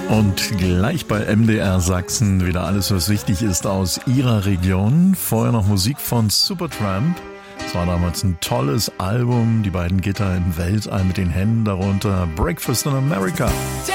Und gleich bei MDR Sachsen wieder alles, was wichtig ist aus ihrer Region. Vorher noch Musik von Supertramp. Es war damals ein tolles Album. Die beiden Gitter im Weltall mit den Händen darunter. Breakfast in America.